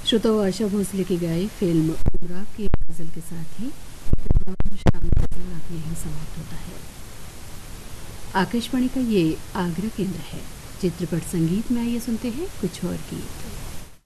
श्रोताओं, आशा भोसले की गाई फिल्म उमरा की गज़ल के साथ ही प्रोग्राम शाम गज़ल अब यहीं समाप्त होता है। आकाशवाणी का ये आगरा केंद्र है। चित्रपट संगीत में आइए सुनते हैं कुछ और गीत।